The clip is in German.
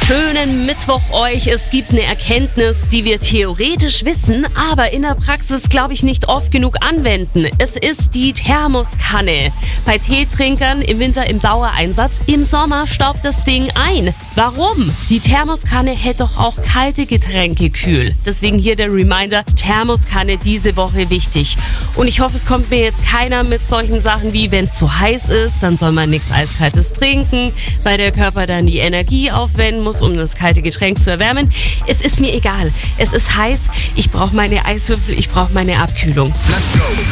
Schönen Mittwoch euch. Es gibt eine Erkenntnis, die wir theoretisch wissen, aber in der Praxis, glaube ich, nicht oft genug anwenden. Es ist die Thermoskanne. Bei Teetrinkern im Winter im Dauereinsatz, im Sommer staubt das Ding ein. Warum? Die Thermoskanne hält doch auch kalte Getränke kühl. Deswegen hier der Reminder, Thermoskanne diese Woche wichtig. Und ich hoffe, es kommt mir jetzt keiner mit solchen Sachen wie, wenn es zu heiß ist, dann soll man nichts Eiskaltes trinken, weil der Körper dann die Energie aufwenden muss, um das kalte Getränk zu erwärmen. Es ist mir egal. Es ist heiß. Ich brauche meine Eiswürfel, ich brauche meine Abkühlung. Let's go.